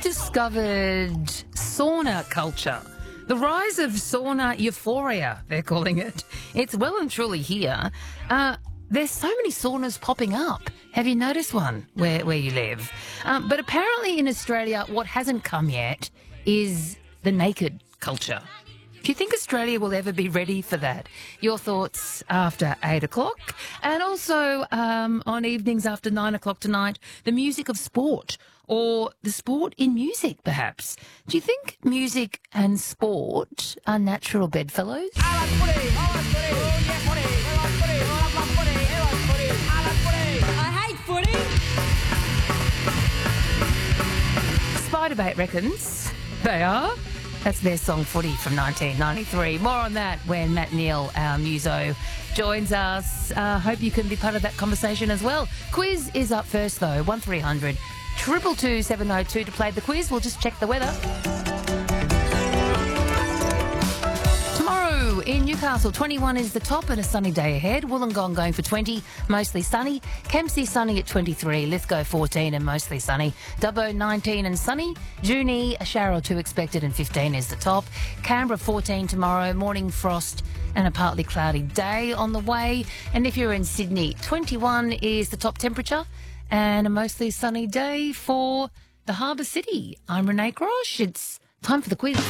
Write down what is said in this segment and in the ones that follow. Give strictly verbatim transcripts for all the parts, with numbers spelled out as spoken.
rediscovered sauna culture. The rise of sauna euphoria, they're calling it. It's well and truly here. Uh, there's so many saunas popping up. Have you noticed one where, where you live? Um, but apparently in Australia, what hasn't come yet is the naked culture. Do you think Australia will ever be ready for that? Your thoughts after eight o'clock, and also um, on evenings after nine o'clock tonight, the music of sport, or the sport in music, perhaps. Do you think music and sport are natural bedfellows? I like footy. I like footy. Oh, yeah, footy. I like footy. I love footy. I like footy. I like footy. I hate footy. Spiderbait reckons they are. That's their song Footy from nineteen ninety-three. More on that when Matt Neal, our muso, joins us. Uh, hope you can be part of that conversation as well. Quiz is up first, though. one three hundred two two two seven oh two to play the quiz. We'll just check the weather. Tomorrow in Newcastle, twenty-one is the top and a sunny day ahead. Wollongong going for twenty, mostly sunny. Kempsey sunny at twenty-three. Lithgow fourteen and mostly sunny. Dubbo nineteen and sunny. Junee, a shower or two expected and fifteen is the top. Canberra fourteen tomorrow. Morning frost and a partly cloudy day on the way. And if you're in Sydney, twenty-one is the top temperature and a mostly sunny day for the Harbour City. I'm Renee Grosh. It's time for the quiz.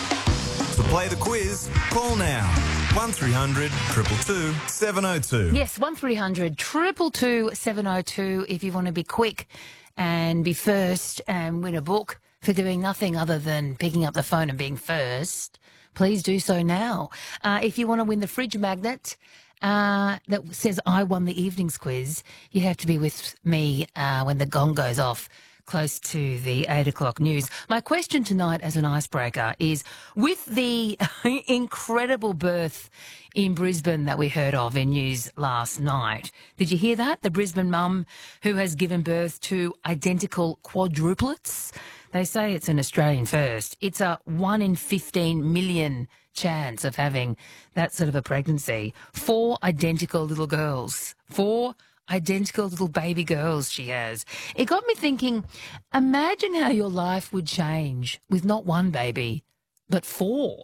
To play the quiz, call now. one three hundred two two two seven oh two. Yes, one three hundred two two two seven oh two if you want to be quick and be first and win a book for doing nothing other than picking up the phone and being first. Please do so now. Uh, if you want to win the fridge magnet uh, that says I won the evening's quiz, you have to be with me uh, when the gong goes off, close to the eight o'clock news. My question tonight as an icebreaker is, with the incredible birth in Brisbane that we heard of in news last night, did you hear that? The Brisbane mum who has given birth to identical quadruplets. They say it's an Australian first. It's a one in fifteen million chance of having that sort of a pregnancy. Four identical little girls. Four identical little baby girls she has. It got me thinking, imagine how your life would change with not one baby, but four.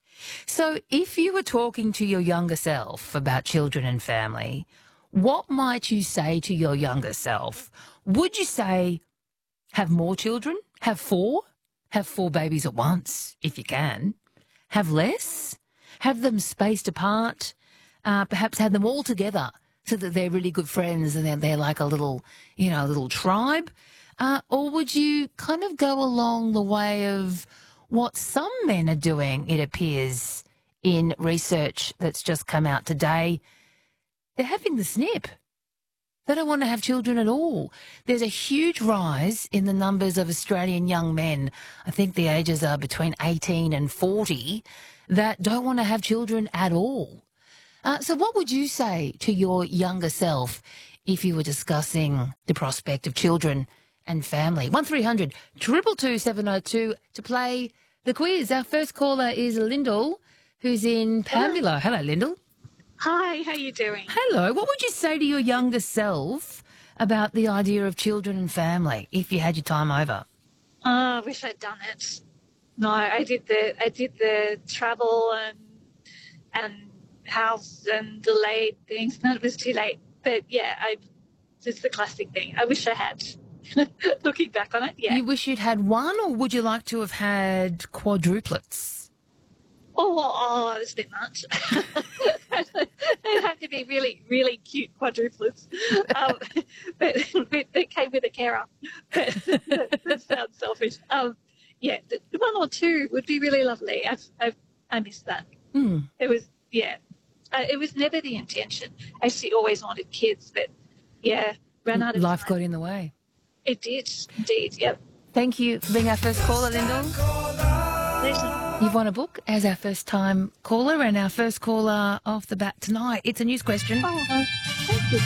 So if you were talking to your younger self about children and family, what might you say to your younger self? Would you say, have more children? Have four? Have four babies at once, if you can. Have less? Have them spaced apart? Uh, perhaps have them all together, so that they're really good friends and they're, they're like a little, you know, a little tribe? Uh, or would you kind of go along the way of what some men are doing, it appears, in research that's just come out today? They're having the snip. They don't want to have children at all. There's a huge rise in the numbers of Australian young men, I think the ages are between eighteen and forty, that don't want to have children at all. Uh, so what would you say to your younger self if you were discussing the prospect of children and family? one three hundred two two two seven oh two to play the quiz. Our first caller is Lyndall, who's in Pambula. Hello, Lyndall. Hi, how you doing? Hello. What would you say to your younger self about the idea of children and family if you had your time over? Oh, I wish I'd done it. No, I did the I did the travel and and house and delayed things. No, it was too late. But yeah, I it's the classic thing. I wish I had. Looking back on it, yeah. You wish you'd had one, or would you like to have had quadruplets? Oh, oh, that's a bit much. They'd have to be really, really cute quadruplets. Um, but, but they came with a carer. But that, that sounds selfish. Um, yeah, the, the one or two would be really lovely. I've, I've, I missed that. Mm. It was, yeah. Uh, it was never the intention. I actually always wanted kids, but yeah, ran out of Life time. got in the way. It did, indeed, yep. Thank you for being our first caller, Lyndall. Pleasure. You've won a book as our first time caller and our first caller off the bat tonight. It's a news question. Oh, uh, thank you.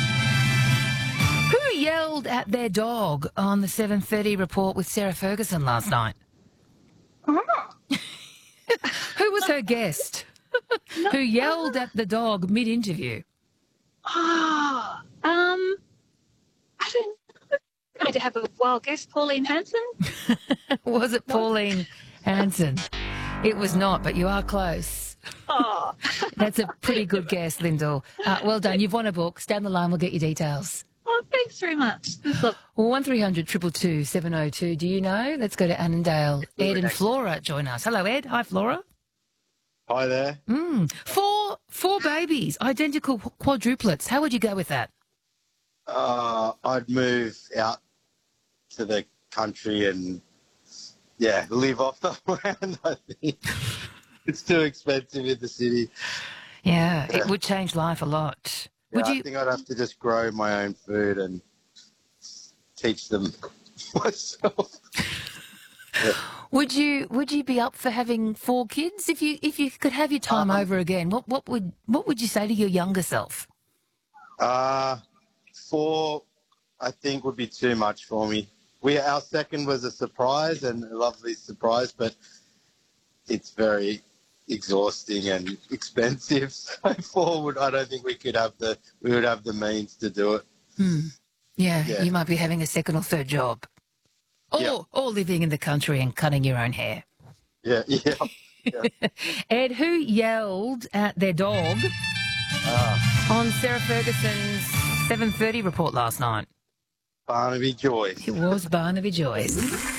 Who yelled at their dog on the seven thirty report with Sarah Ferguson last night? Oh. Who was her guest? Who yelled at the dog mid-interview? Ah, um, I don't know. going to have a wild guess, Pauline Hanson. Was it Pauline Hanson? It was not, but you are close. Oh, That's a pretty good guess, Lyndall. Uh, well done. You've won a book. Stay on the line. We'll get your details. oh thanks very much. Look, one three hundred two two two seven oh two. Do you know? Let's go to Annandale. Ed and Flora join us. Hello, Ed. Hi, Flora. Hi there. Mm. Four, four babies, identical quadruplets. How would you go with that? Uh, I'd move out to the country and, yeah, live off the land, I think. It's too expensive in the city. Yeah, it would change life a lot. Yeah, Would I you? think I'd have to just grow my own food and teach them myself. Would you? Would you be up for having four kids if you if you could have your time Um, over again? What what would what would you say to your younger self? Uh, four, I think, would be too much for me. We Our second was a surprise and a lovely surprise, but it's very exhausting and expensive. So forward, I don't think we could have the we would have the means to do it. Yeah, Yeah. you might be having a second or third job, or Yeah. or living in the country and cutting your own hair. Yeah, yeah. Ed, who yelled at their dog on Sarah Ferguson's seven thirty report last night? Barnaby Joyce. It was Barnaby Joyce.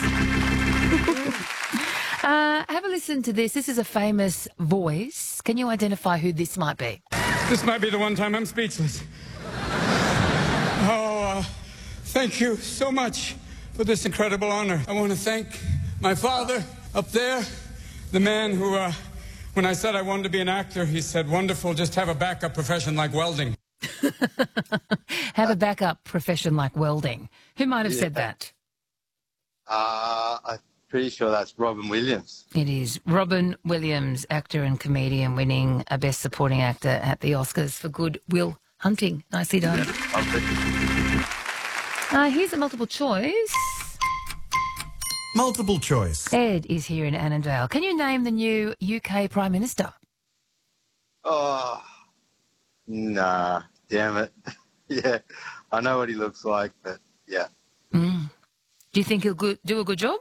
uh, have a listen to this. This is a famous voice. Can you identify who this might be? This might be the one time I'm speechless. Oh, uh, thank you so much for this incredible honor. I want to thank my father up there, the man who, uh, when I said I wanted to be an actor, he said, wonderful, just have a backup profession like welding. Have a backup profession like welding. Who might have said that? Uh, I'm pretty sure that's Robin Williams. It is Robin Williams, actor and comedian, winning a Best Supporting Actor at the Oscars for Good Will Hunting. Nicely done. Uh, here's a multiple choice. Multiple choice. Ed is here in Annandale. Can you name the new U K Prime Minister? Oh, nah, damn it. Yeah, I know what he looks like, but yeah. Do you think he'll go- do a good job?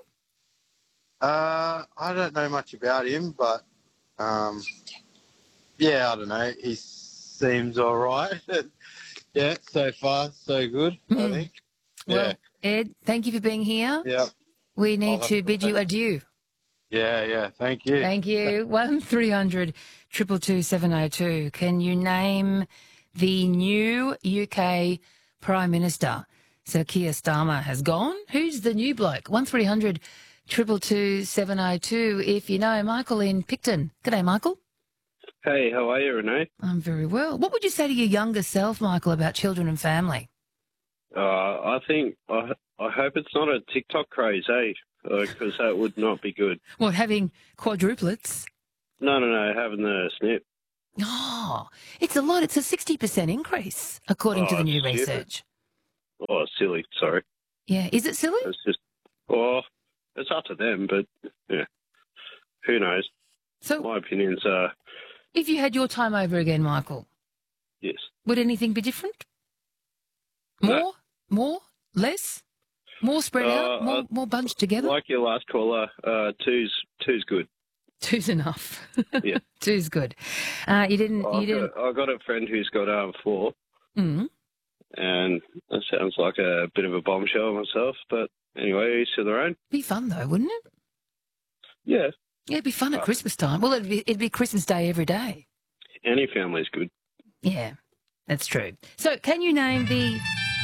Uh, I don't know much about him, but um, yeah, I don't know. He seems all right. Yeah, so far so good. I think. Well, Yeah, Ed, thank you for being here. yeah, We need I'll to have to bid you thank- adieu. yeah, yeah. Thank you. Thank you. one three hundred two two two seven oh two. Can you name the new U K Prime Minister? So Keir Starmer has gone. Who's the new bloke? one three hundred two two two seven oh two. If you know Michael in Picton. G'day, Michael. Hey, how are you, Renee? I'm very well. What would you say to your younger self, Michael, about children and family? Uh, I think, I, I hope it's not a TikTok craze, eh? Because that would not be good. What, having quadruplets? No, no, no, having the snip. Oh, it's a lot. It's a sixty percent increase, according to Oh, the new stupid. research. Oh, silly, sorry. Yeah. Is it silly? It's just, oh, it's up to them, but, yeah, who knows? So My opinion's, uh, if you had your time over again, Michael, yes. would anything be different? More? No. More? Less? More spread out? Uh, More, uh, more bunched together? Like your last caller, uh, two's, two's good. Two's enough. Yeah. Two's good. Uh, you didn't. You I've didn't. got, I've got a friend who's got um, four, Mm. and that sounds like a bit of a bombshell myself, but anyway, each to their own. Be fun though, wouldn't it? Yeah, Yeah, it'd be fun at Christmas time. Well, it'd be it'd be Christmas Day every day. any family's good. Yeah, that's true. So, can you name the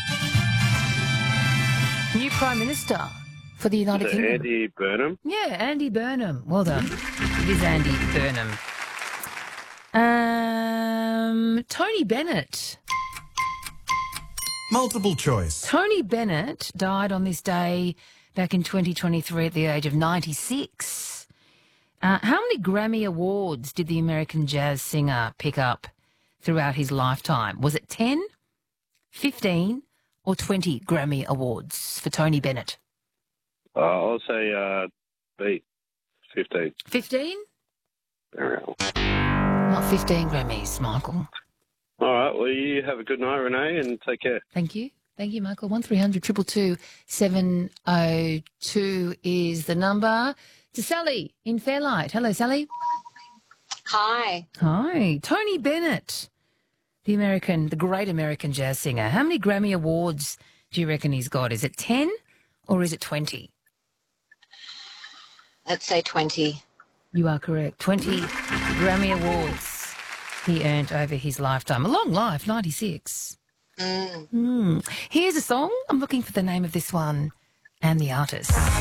new Prime Minister for the United Is it Kingdom? Andy Burnham? Yeah, Andy Burnham. Well done. It is Andy Burnham. Um, Tony Bennett. Multiple choice. Tony Bennett died on this day back in twenty twenty-three at the age of ninety-six. Uh, how many Grammy Awards did the American jazz singer pick up throughout his lifetime? Was it ten, fifteen, or twenty Grammy Awards for Tony Bennett? Uh, I'll say uh, B, fifteen. fifteen? Very well. Not fifteen Grammys, Michael. All right, well, you have a good night, Renee, and take care. Thank you. Thank you, Michael. one three hundred two two two seven oh two is the number. To Sally in Fairlight. Hello, Sally. Hi. Hi. Tony Bennett, the American, the great American jazz singer. How many Grammy Awards do you reckon he's got? Is it ten or is it twenty? Let's say twenty. You are correct. twenty Grammy Awards he earned over his lifetime. A long life, ninety-six. Mm. Mm. Here's a song. I'm looking for the name of this one and the artist.